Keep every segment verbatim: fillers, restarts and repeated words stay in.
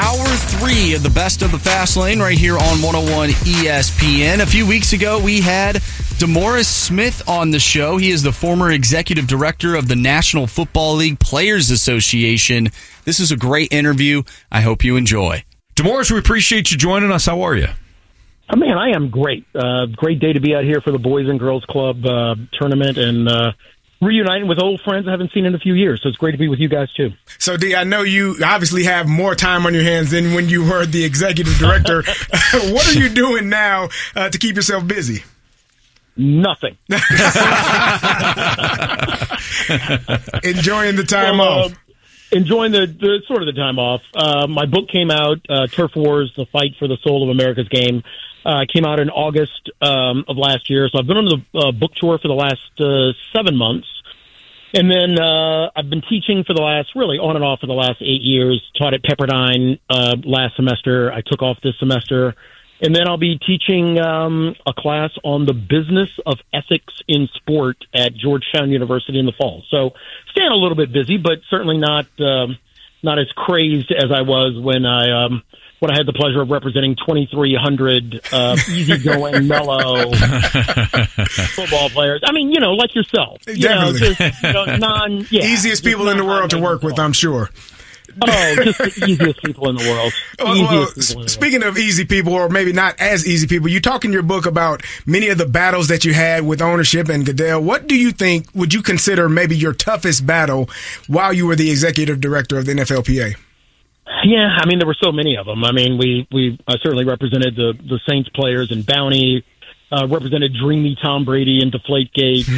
hour three of the best of the Fast Lane right here on one oh one E S P N. A few weeks ago, we had DeMaurice Smith on the show. He is the former executive director of the National Football League Players Association. This is a great interview. I hope you enjoy. DeMaurice, we appreciate you joining us. How are you? Oh, man, I am great. Uh, great day to be out here for the Boys and Girls Club uh, tournament and uh, reuniting with old friends I haven't seen in a few years. So it's great to be with you guys, too. So, D, I know you obviously have more time on your hands than when you were the executive director. What are you doing now uh, to keep yourself busy? Nothing. Enjoying the time well, off. Uh, enjoying the, the sort of the time off. Uh, my book came out, uh, Turf Wars, The Fight for the Soul of America's Game. Uh, came out in August um, of last year. So I've been on the uh, book tour for the last uh, seven months. And then uh, I've been teaching for the last, really on and off for the last eight years. Taught at Pepperdine uh, last semester. I took off this semester. And then I'll be teaching um, a class on the business of ethics in sport at Georgetown University in the fall. So staying a little bit busy, but certainly not um, not as crazed as I was when I um, when I had the pleasure of representing twenty-three hundred uh, easygoing, mellow football players. I mean, you know, like yourself. You Definitely. know, just, you know, non, yeah, Easiest people in the world to work with, I'm sure. Oh, just the easiest people in the world. Well, well, speaking of easy people, or maybe not as easy people, you talk in your book about many of the battles that you had with ownership and Goodell. What do you think, would you consider maybe your toughest battle while you were the executive director of the N F L P A? Yeah, I mean, there were so many of them. I mean, we, we uh, certainly represented the, the Saints players in Bounty, uh, represented dreamy Tom Brady in Deflategate.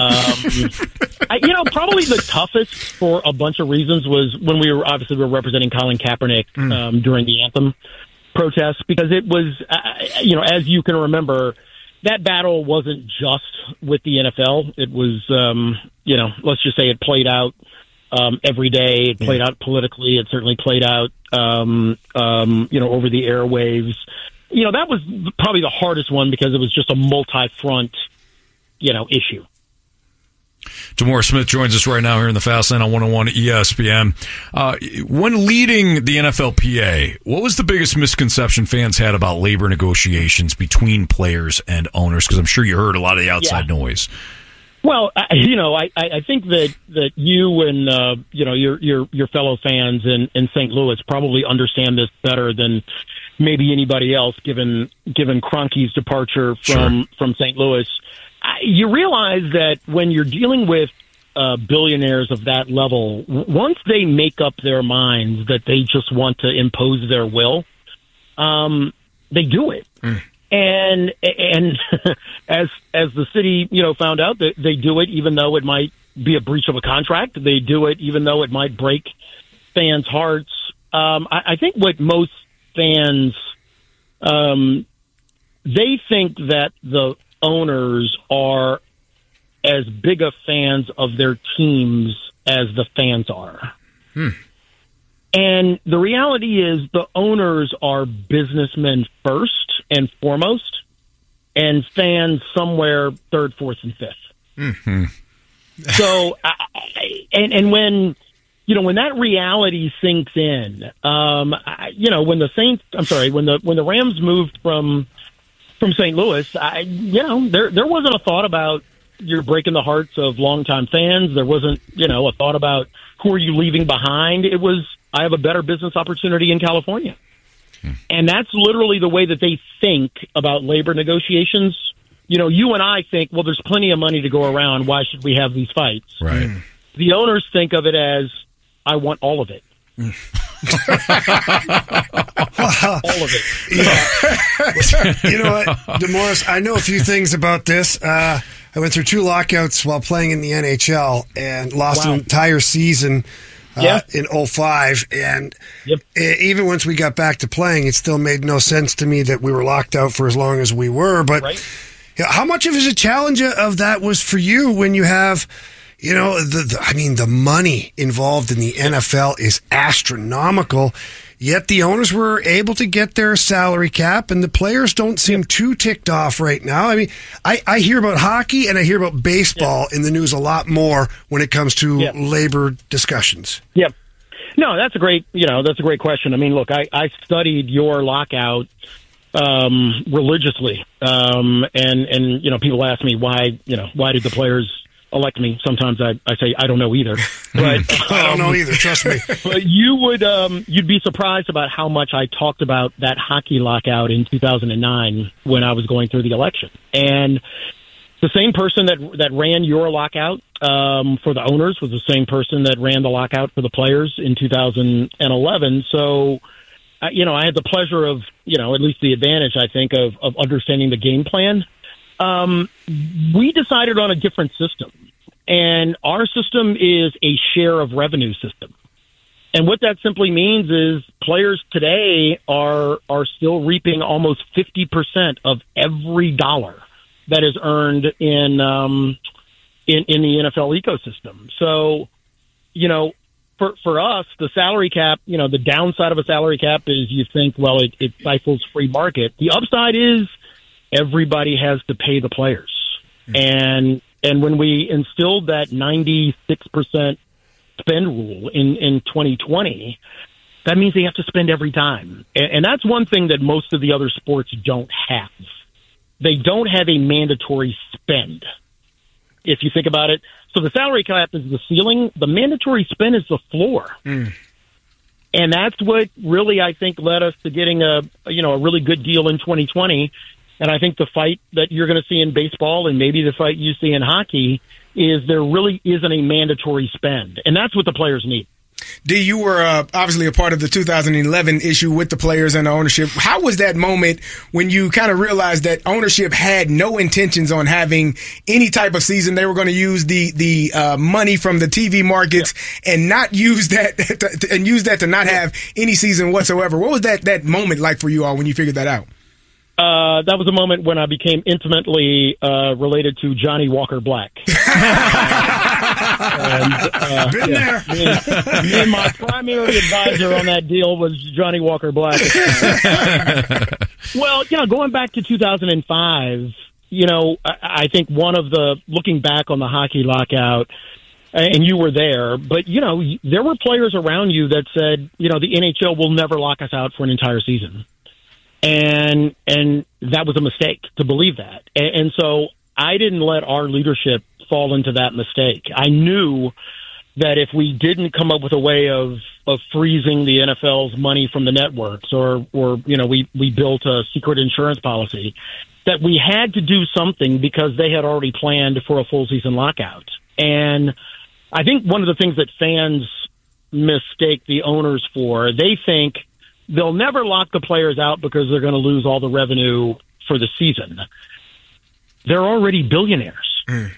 Um, I, you know, probably the toughest for a bunch of reasons was when we were obviously we were representing Colin Kaepernick um, mm. during the anthem protest, because it was, uh, you know, as you can remember, that battle wasn't just with the N F L. It was, um, you know, let's just say it played out um, every day. It played yeah. out politically. It certainly played out, um, um, you know, over the airwaves. You know, that was probably the hardest one because it was just a multi-front, you know, issue. DeMaurice Smith joins us right now here in the Fast Lane on one oh one E S P N. Uh, when leading the N F L P A, what was the biggest misconception fans had about labor negotiations between players and owners? Because I'm sure you heard a lot of the outside yeah. noise. Well, I, you know, I, I think that, that you and uh, you know your your your fellow fans in, in Saint Louis probably understand this better than maybe anybody else, given given Kroenke's departure from sure. from Saint Louis. You realize that when you're dealing with uh, billionaires of that level, once they make up their minds that they just want to impose their will, um, they do it. Mm. And and as as the city, you know, found out that they do it, even though it might be a breach of a contract. They do it, even though it might break fans' hearts. Um, I, I think what most fans, um, they think that the owners are as big of fans of their teams as the fans are. Hmm. And the reality is the owners are businessmen first and foremost, and fans somewhere third, fourth, and fifth. Mm-hmm. So, I, and, and when, you know, when that reality sinks in, um, I, you know, when the Saints, I'm sorry, when the, when the Rams moved from, from Saint Louis, I, you know, there there wasn't a thought about you're breaking the hearts of longtime fans. There wasn't, you know, a thought about who are you leaving behind. It was, I have a better business opportunity in California. Hmm. And that's literally the way that they think about labor negotiations. You know, you and I think, well, there's plenty of money to go around. Why should we have these fights? Right. Hmm. The owners think of it as, I want all of it. Wow. All of it. Yeah. You know what, DeMaurice, I know a few things about this. Uh, I went through two lockouts while playing in the N H L and lost wow. an entire season uh, yeah. in oh five. And yep. even once we got back to playing, it still made no sense to me that we were locked out for as long as we were. But right. you know, how much of a challenge of that was for you when you have... You know, the, the, I mean, the money involved in the N F L is astronomical, yet the owners were able to get their salary cap, and the players don't seem too ticked off right now. I mean, I, I hear about hockey and I hear about baseball yeah. in the news a lot more when it comes to yeah. labor discussions. Yep. No, that's a great, you know, that's a great question. I mean, look, I, I studied your lockout um, religiously, um, and and you know, people ask me why, you know, why did the players elect me? Sometimes I, I say I don't know either, but um, I don't know either. Trust me. But you would, um, you'd be surprised about how much I talked about that hockey lockout in two thousand nine when I was going through the election, and the same person that that ran your lockout um, for the owners was the same person that ran the lockout for the players in two thousand eleven. So, uh, you know, I had the pleasure of, you know, at least the advantage, I think, of, of understanding the game plan. Um, we decided on a different system, and our system is a share of revenue system. And what that simply means is players today are are still reaping almost fifty percent of every dollar that is earned in um, in in the N F L ecosystem. So, you know, for for us, the salary cap, you know, the downside of a salary cap is you think, well, it, it stifles free market. The upside is everybody has to pay the players, mm-hmm. and and when we instilled that ninety-six percent spend rule in in twenty twenty, that means they have to spend every time, and, and that's one thing that most of the other sports don't have. They don't have a mandatory spend, if you think about it. So the salary cap is the ceiling. The mandatory spend is the floor. Mm. And that's what really, I think, led us to getting a, you know, a really good deal in twenty twenty. And I think the fight that you're going to see in baseball and maybe the fight you see in hockey is there really isn't a mandatory spend. And that's what the players need. D, you were uh, obviously a part of the two thousand eleven issue with the players and the ownership. How was that moment when you kind of realized that ownership had no intentions on having any type of season? They were going to use the the uh, money from the T V markets yeah. and not use that to, and use that to not yeah. have any season whatsoever. What was that that moment like for you all when you figured that out? Uh, that was a moment when I became intimately uh, related to Johnny Walker Black. and, uh, Been yeah, there. Me and, me and my primary advisor on that deal was Johnny Walker Black. Well, you know, going back to two thousand five, you know, I, I think one of the, looking back on the hockey lockout, and you were there, but, you know, there were players around you that said, you know, the N H L will never lock us out for an entire season. And and that was a mistake to believe that. And, and so I didn't let our leadership fall into that mistake. I knew that if we didn't come up with a way of, of freezing the N F L's money from the networks, or, or you know, we, we built a secret insurance policy, that we had to do something because they had already planned for a full season lockout. And I think one of the things that fans mistake the owners for, they think they'll never lock the players out because they're going to lose all the revenue for the season. They're already billionaires. Mm.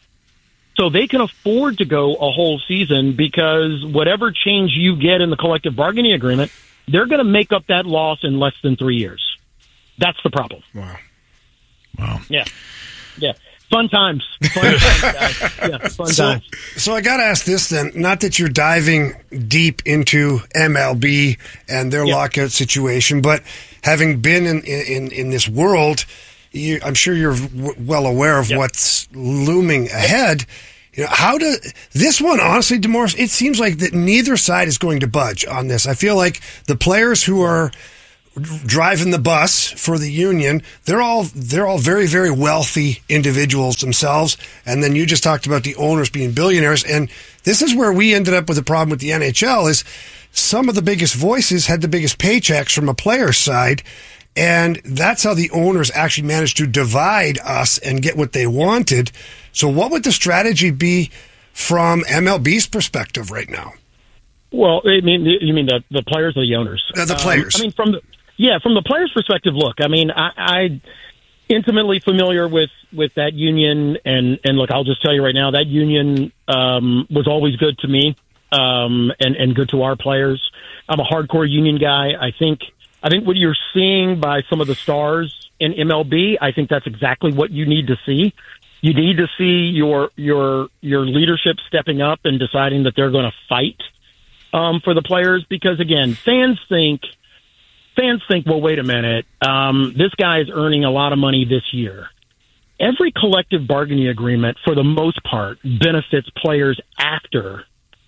So they can afford to go a whole season because whatever change you get in the collective bargaining agreement, they're going to make up that loss in less than three years. That's the problem. Wow. Wow. Yeah. Yeah. Fun times. Fun times, guys. Yeah, fun so, times. So I got to ask this then. Not that you're diving deep into M L B and their yep. lockout situation, but having been in in, in this world, you, I'm sure you're w- well aware of yep. what's looming ahead. You know, how do this one, honestly, DeMaurice, it seems like that neither side is going to budge on this. I feel like the players who are driving the bus for the union, they're all they're all very, very wealthy individuals themselves. And then you just talked about the owners being billionaires. And this is where we ended up with a problem with the N H L is some of the biggest voices had the biggest paychecks from a player's side. And that's how the owners actually managed to divide us and get what they wanted. So what would the strategy be from M L B's perspective right now? Well, I mean, you mean the, the players or the owners? Uh, the players. Um, I mean, from the Yeah, from the players' perspective, look, I mean, I, I intimately familiar with, with that union, and, and look, I'll just tell you right now, that union um, was always good to me um, and, and good to our players. I'm a hardcore union guy. I think I think what you're seeing by some of the stars in M L B, I think that's exactly what you need to see. You need to see your your your leadership stepping up and deciding that they're going to fight um, for the players, because again, fans think. Fans think, well, wait a minute, um, this guy is earning a lot of money this year. Every collective bargaining agreement, for the most part, benefits players after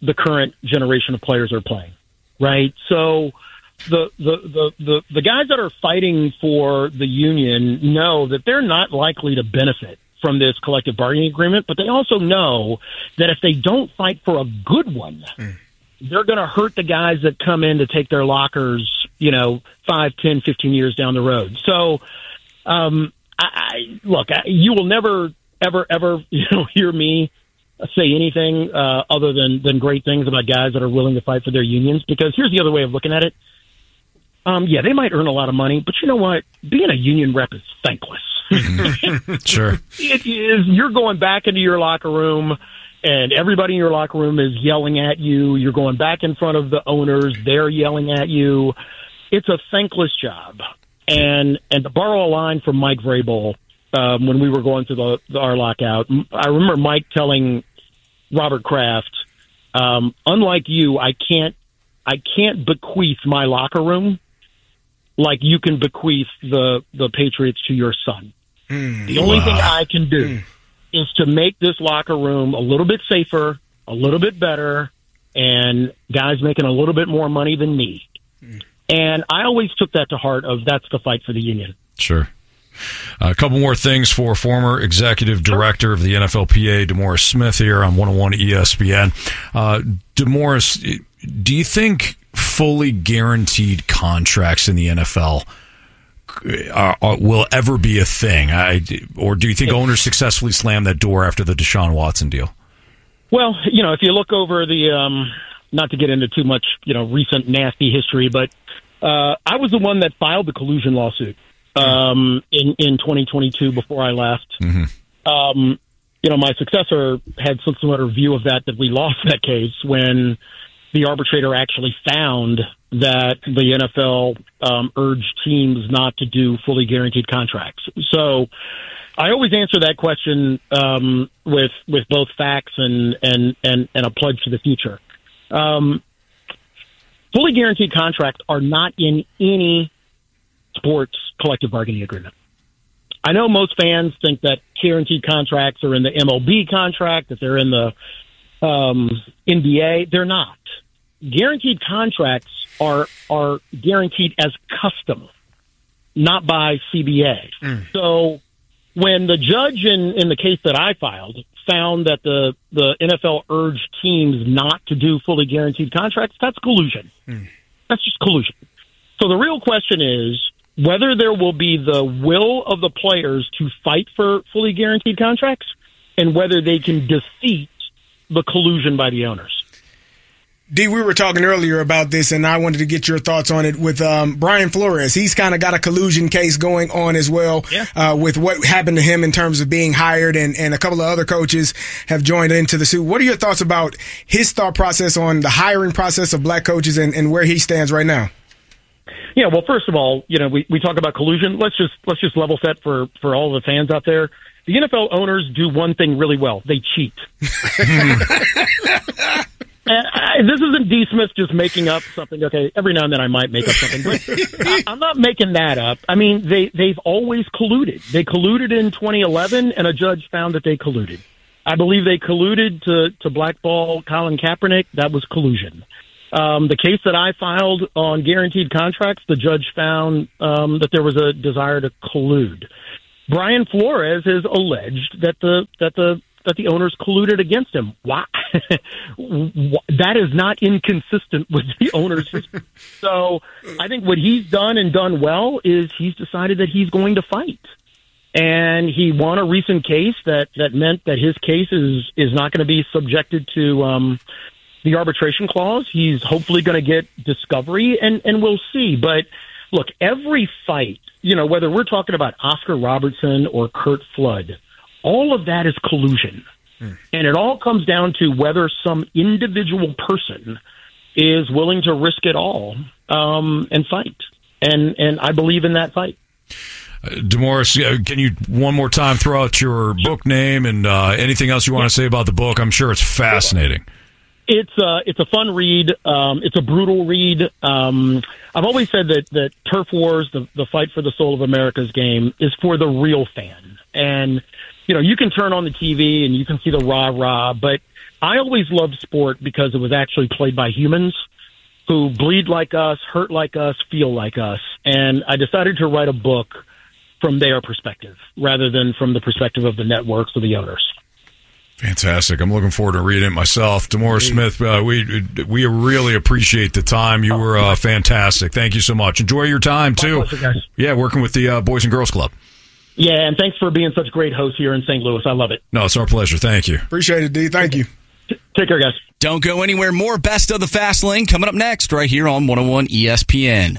the current generation of players are playing, right? So the, the, the, the, the guys that are fighting for the union know that they're not likely to benefit from this collective bargaining agreement, but they also know that if they don't fight for a good one, mm. they're going to hurt the guys that come in to take their lockers, you know, five, ten, fifteen years down the road. So, um, I, I look, I, you will never, ever, ever, you know, hear me say anything uh, other than, than great things about guys that are willing to fight for their unions, because here's the other way of looking at it. Um, yeah, they might earn a lot of money, but you know what? Being a union rep is thankless. Sure. It is. You're going back into your locker room, and everybody in your locker room is yelling at you. You're going back in front of the owners. They're yelling at you. It's a thankless job. And and to borrow a line from Mike Vrabel, um, when we were going through the, the, our lockout, I remember Mike telling Robert Kraft, um, unlike you, I can't I can't bequeath my locker room like you can bequeath the, the Patriots to your son. Mm, the only wow. thing I can do mm. is to make this locker room a little bit safer, a little bit better, and guys making a little bit more money than me. Mm. And I always took that to heart of that's the fight for the union. Sure. Uh, a couple more things for former executive director of the N F L P A, DeMaurice Smith, here on one oh one E S P N. Uh, DeMaurice, do you think fully guaranteed contracts in the N F L are, are, will ever be a thing? I, or do you think owners successfully slammed that door after the Deshaun Watson deal? Well, you know, if you look over the, um, not to get into too much, you know, recent nasty history, but uh, I was the one that filed the collusion lawsuit um, in, in twenty twenty-two before I left. Mm-hmm. Um, you know, my successor had some sort of view of that, that we lost that case when the arbitrator actually found that the N F L um, urged teams not to do fully guaranteed contracts. So I always answer that question um, with with both facts and, and, and, and a pledge to the future. Um, fully guaranteed contracts are not in any sports collective bargaining agreement. I know most fans think that guaranteed contracts are in the M L B contract, that they're in the um, N B A. They're not. Guaranteed contracts are are guaranteed as custom, not by C B A. Mm. So when the judge in, in the case that I filed found that the, the N F L urged teams not to do fully guaranteed contracts, that's collusion. Mm. That's just collusion. So the real question is whether there will be the will of the players to fight for fully guaranteed contracts and whether they can defeat the collusion by the owners. D, we were talking earlier about this, and I wanted to get your thoughts on it with um, Brian Flores. He's kind of got a collusion case going on as well yeah. uh, with what happened to him in terms of being hired, and, and a couple of other coaches have joined into the suit. What are your thoughts about his thought process on the hiring process of black coaches and, and where he stands right now? Yeah, well, first of all, you know, we, we talk about collusion. Let's just let's just level set for, for all the fans out there. The N F L owners do one thing really well. They cheat. And I, this isn't D. Smith just making up something. Okay, every now and then I might make up something, but I, I'm not making that up. I mean, they, they've always colluded. They colluded in twenty eleven, and a judge found that they colluded. I believe they colluded to, to blackball Colin Kaepernick. That was collusion. Um, the case that I filed on guaranteed contracts, the judge found um, that there was a desire to collude. Brian Flores has alleged that the that the that the owners colluded against him. Why? That is not inconsistent with the owners. So I think what he's done and done well is he's decided that he's going to fight. And he won a recent case that, that meant that his case is, is not going to be subjected to um, the arbitration clause. He's hopefully going to get discovery, and, and we'll see. But look, every fight, you know, whether we're talking about Oscar Robertson or Curt Flood, all of that is collusion. Hmm. And it all comes down to whether some individual person is willing to risk it all um, and fight. And and I believe in that fight. Uh, DeMaurice, can you one more time throw out your book name and uh, anything else you want to say about the book? I'm sure it's fascinating. It's uh, it's a fun read. Um, it's a brutal read. Um, I've always said that, that Turf Wars, the, the fight for the soul of America's game, is for the real fan. And, you know, you can turn on the T V and you can see the rah-rah, but I always loved sport because it was actually played by humans who bleed like us, hurt like us, feel like us. And I decided to write a book from their perspective rather than from the perspective of the networks or the owners. Fantastic. I'm looking forward to reading it myself. DeMaurice Smith, uh, we we really appreciate the time. You were uh, fantastic. Thank you so much. Enjoy your time, too. My pleasure, guys. Yeah, working with the uh, Boys and Girls Club. Yeah, and thanks for being such great hosts here in Saint Louis. I love it. No, it's our pleasure. Thank you. Appreciate it, D. Thank you. Take care, guys. Don't go anywhere. More Best of the Fast Lane coming up next right here on one oh one E S P N.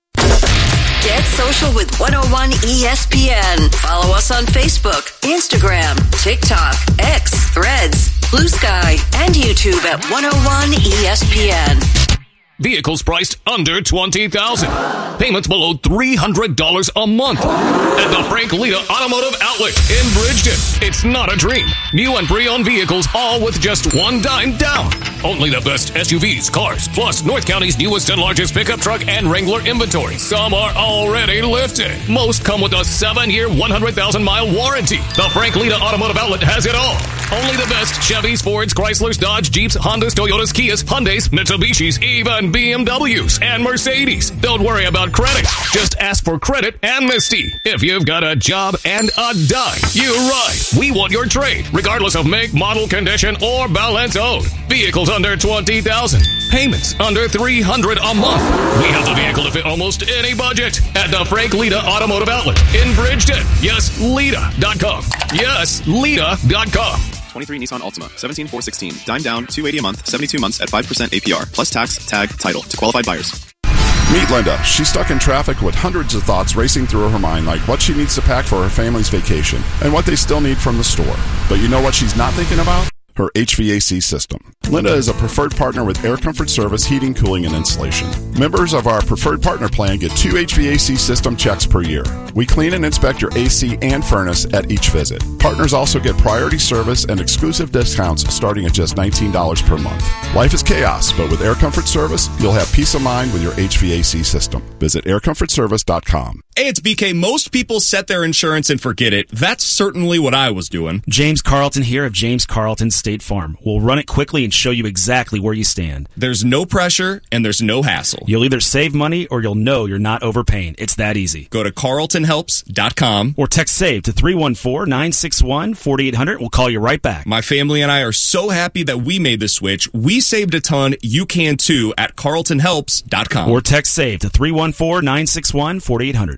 Get social with one oh one E S P N. Follow us on Facebook, Instagram, TikTok, X, Threads, Blue Sky, and YouTube at one oh one E S P N. Vehicles priced under twenty thousand dollars. Payments below three hundred dollars a month. At the Frank Lita Automotive Outlet in Bridgeton. It's not a dream. New and pre-owned vehicles, all with just one dime down. Only the best S U Vs, cars, plus North County's newest and largest pickup truck and Wrangler inventory. Some are already lifted. Most come with a seven-year, one hundred thousand mile warranty. The Frank Lita Automotive Outlet has it all. Only the best Chevys, Fords, Chryslers, Dodge, Jeeps, Hondas, Toyotas, Kias, Hyundais, Mitsubishis, even B M Ws and Mercedes. Don't worry about credit. Just ask for credit amnesty. If you've got a job and a dime, you ride. We want your trade, regardless of make, model, condition, or balance owed. Vehicles under twenty thousand dollars. Payments under three hundred dollars a month. We have the vehicle to fit almost any budget at the Frank Lita Automotive Outlet in Bridgeton. Yes, Lita dot com. Yes, Lita dot com. twenty-three Nissan Altima, seventeen four sixteen, dime down, two hundred eighty a month, seventy-two months at five percent A P R, plus tax, tag, title to qualified buyers. Meet Linda. She's stuck in traffic with hundreds of thoughts racing through her mind, like what she needs to pack for her family's vacation and what they still need from the store. But you know what she's not thinking about? Her H V A C system. Linda is a preferred partner with Air Comfort Service Heating, Cooling, and Insulation. Members of our preferred partner plan get two H V A C system checks per year. We clean and inspect your A C and furnace at each visit. Partners also get priority service and exclusive discounts starting at just nineteen dollars per month. Life is chaos, but with Air Comfort Service, you'll have peace of mind with your H V A C system. Visit air comfort service dot com. Hey, it's B K. Most people set their insurance and forget it. That's certainly what I was doing. James Carlton here of James Carlton State Farm. We'll run it quickly and show you exactly where you stand. There's no pressure and there's no hassle. You'll either save money or you'll know you're not overpaying. It's that easy. Go to carlton helps dot com or text SAVE to three one four, nine six one, four eight zero zero. We'll call you right back. My family and I are so happy that we made the switch. We saved a ton. You can too at carlton helps dot com. Or text SAVE to three one four, nine six one, four eight zero zero.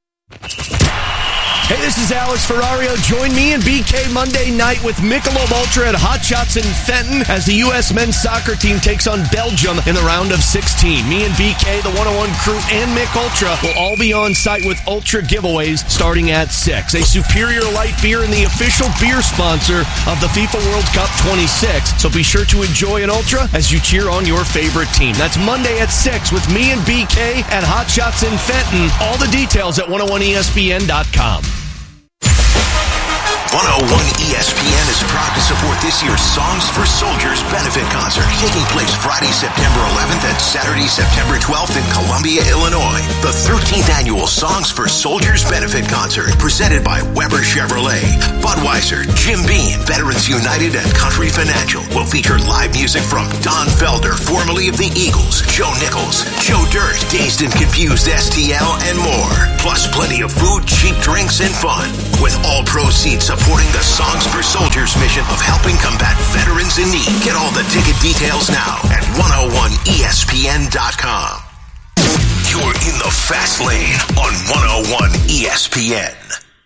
Hey, this is Alex Ferrario. Join me and B K Monday night with Michelob Ultra at Hot Shots in Fenton as the U S men's soccer team takes on Belgium in the round of sixteen. Me and B K, the one oh one crew, and Mick Ultra will all be on site with Ultra giveaways starting at six. A superior light beer and the official beer sponsor of the FIFA World Cup twenty-six. So be sure to enjoy an Ultra as you cheer on your favorite team. That's Monday at six with me and B K at Hot Shots in Fenton. All the details at one oh one E S P N dot com. one oh one E S P N is proud to support this year's Songs for Soldiers benefit concert, taking place Friday, September eleventh and Saturday, September twelfth in Columbia, Illinois. The thirteenth annual Songs for Soldiers benefit concert, presented by Weber Chevrolet, Budweiser, Jim Beam, Veterans United, and Country Financial, will feature live music from Don Felder, formerly of the Eagles, Joe Nichols, Joe Dirt, Dazed and Confused S T L, and more. Plus plenty of food, cheap drinks, and fun, with all proceeds supporting the Songs for Soldiers mission of helping combat veterans in need. Get all the ticket details now at one oh one E S P N dot com. You're in the Fast Lane on one oh one E S P N.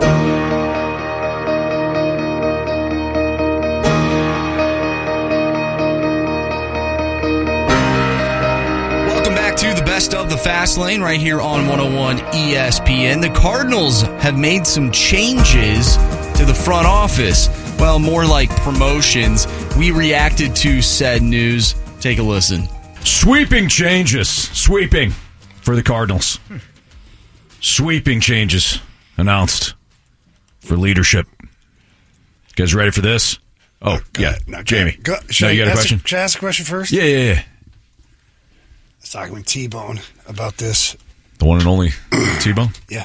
Welcome back to the Best of the Fast Lane right here on one oh one E S P N. The Cardinals have made some changes to the front office. Well, more like promotions. We reacted to said news. Take a listen. Sweeping changes. Sweeping for the Cardinals. Sweeping changes announced for leadership. You guys ready for this? Oh, Go, yeah. no, Jamie. Go, no, you got a question? Should I ask a question first? Yeah, yeah, yeah. I was talking with T-Bone about this. The one and only T-Bone? Yeah.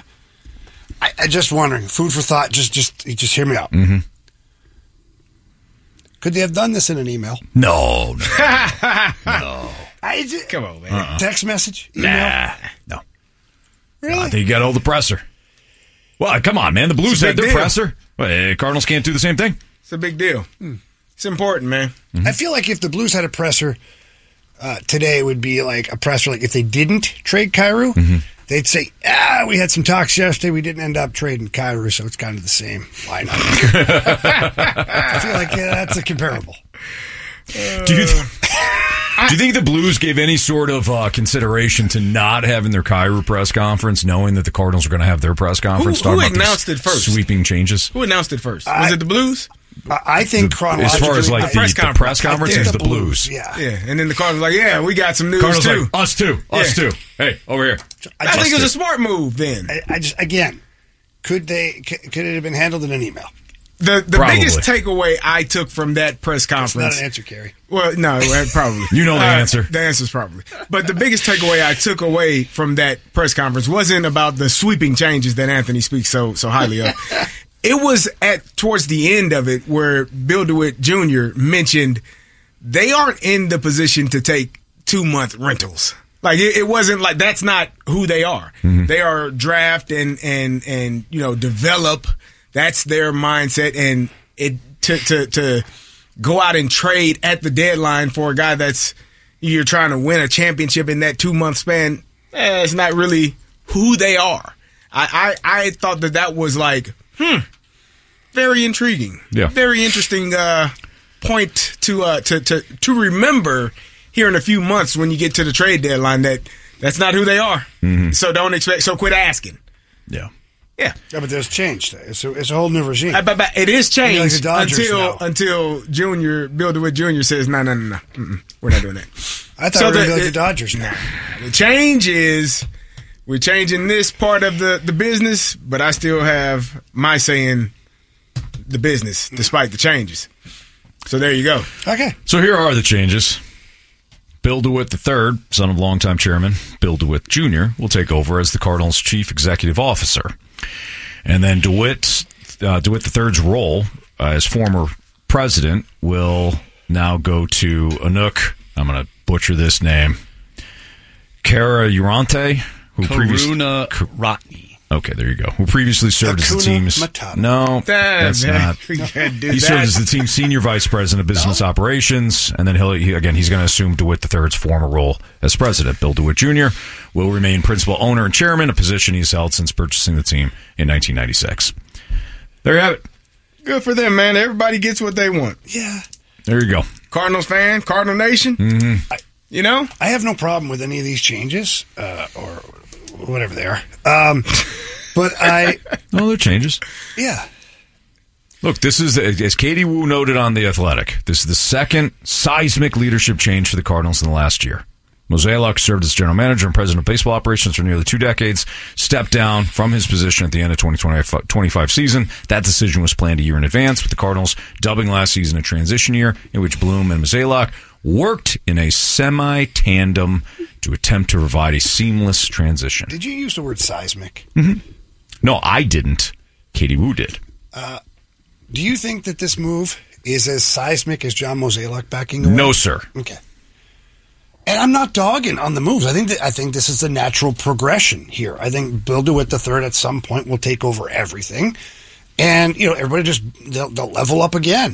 I, I just wondering, food for thought, just just just hear me out. Mm-hmm. Could they have done this in an email? No, no, no. I just, Come on, man. Uh-uh. Text message? Email? Nah, no. Really? I think you got all the presser. Well, come on, man. The Blues It's a had big their deal. presser. Well, eh, Cardinals can't do the same thing. It's a big deal. It's important, man. Mm-hmm. I feel like if the Blues had a presser uh, today, it would be like a presser. Like if they didn't trade Kyrou, Mm-hmm. they'd say, "Ah, we had some talks yesterday. We didn't end up trading Kyrou, so it's kind of the same lineup." I feel like yeah, that's a comparable. Do you th- do you think the Blues gave any sort of uh, consideration to not having their Kyrou press conference, knowing that the Cardinals are going to have their press conference? Who- who talking about announced these it first? Sweeping changes. Who announced it first? Was I- it the Blues? I, I think The- chronologically, as far as like the, press the conference. press conference I think is the the Blues. yeah. Yeah, and then the Cardinals like, yeah, we got some news Cardinals too. like us too, us Yeah. too. Hey, over here. I, I just, think it was a smart move then. I, I just again, could they? c- Could it have been handled in an email? The the Probably. biggest takeaway I took from that press That's not conference. an answer, Kerry. Well, no, well, probably. You know the Uh, answer. The answer's probably. But the biggest takeaway I took away from that press conference wasn't about the sweeping changes that Anthony speaks so so highly of. It was at towards the end of it where Bill DeWitt Junior mentioned they aren't in the position to take two month rentals. Like it, it wasn't like that's not who they are. They are draft and and and you know develop. That's their mindset, and it to to to go out and trade at the deadline for a guy that's you're trying to win a championship in that two month span. Eh, it's not really who they are. I, I I thought that that was like hmm, very intriguing. Yeah. very interesting uh, point to uh to to to remember here in a few months when you get to the trade deadline that that's not who they are. So don't expect. So quit asking. Yeah. Yeah. Yeah, but there's change. It's a, it's a whole new regime. Uh, but, but it is I mean, like changed the Dodgers until now. until Junior Bill DeWitt Junior says no no no no Mm-mm, we're not doing that. I thought So it would the- be like it- the Dodgers now. The change is we're changing this part of the, the business, but I still have my say in the business despite the changes. So there you go. Okay. So here are the changes. Bill DeWitt the third, son of longtime chairman Bill DeWitt Junior, will take over as the Cardinals' chief executive officer. And then DeWitt, uh, DeWitt the third's role uh, as former president will now go to Anouk. I'm going to butcher this name. Kara Urante, who previously Karuna Ratney. Okay, there you go. Who previously served as the Hakuna team's Matata. no, that's man. not. We can't do He served that. as the team's senior vice president of business operations, and then he'll he, again he's going to assume DeWitt the third's former role as president. Bill DeWitt Junior will remain principal owner and chairman, a position he's held since purchasing the team in nineteen ninety-six. There you have it. Good for them, man. Everybody gets what they want. Yeah. There you go. Cardinals fan, Cardinal Nation. Mm-hmm. You know, I have no problem with any of these changes, uh, or whatever they are. Um, but I, Oh, there are changes. yeah. Look, this is, as Katie Wu noted on The Athletic, this is the second seismic leadership change for the Cardinals in the last year. Mozeliak served as general manager and president of baseball operations for nearly two decades, stepped down from his position at the end of twenty twenty-five season. That decision was planned a year in advance, with the Cardinals dubbing last season a transition year in which Bloom and Mozeliak worked in a semi-tandem to attempt to provide a seamless transition. Did you use the word seismic? No, I didn't. Katie Wu did. Do you think that this move is as seismic as John Mozeliak backing away? No, sir. Okay. And I'm not dogging on the moves. I think that I think this is the natural progression here. I think Bill DeWitt the third at some point will take over everything, and you know everybody just they'll, they'll level up again.